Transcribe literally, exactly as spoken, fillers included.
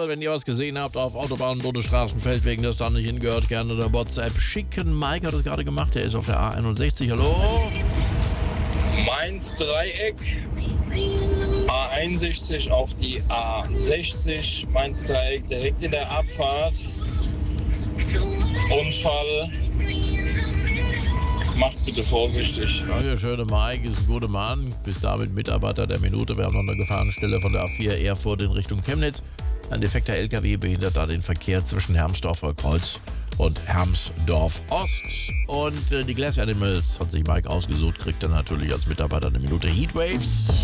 Leute, wenn ihr was gesehen habt auf Autobahnen, Bundesstraßen, Feldwegen, das da nicht hingehört, gerne eine WhatsApp schicken. Mike hat das gerade gemacht, der ist auf der A einundsechzig. Hallo? Mainz-Dreieck, A einundsechzig auf die A sechzig, Mainz-Dreieck direkt in der Abfahrt. Unfall. Macht bitte vorsichtig. Ja, schöne Mike ist ein guter Mann. Bis damit Mitarbeiter der Minute. Wir haben noch eine Gefahrenstelle von der A vier Erfurt in Richtung Chemnitz. Ein defekter L K W behindert da den Verkehr zwischen Hermsdorfer Kreuz und Hermsdorf Ost. Und äh, die Glass Animals hat sich Mike ausgesucht, kriegt er natürlich als Mitarbeiter eine Minute Heatwaves.